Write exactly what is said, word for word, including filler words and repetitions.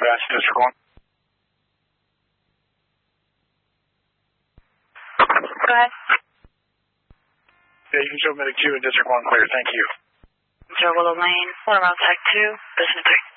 dispatch, District one. Go ahead. Yeah, you can show medic two in District one clear. Thank you. Zero Willow Lane, one around Tech two, Business three.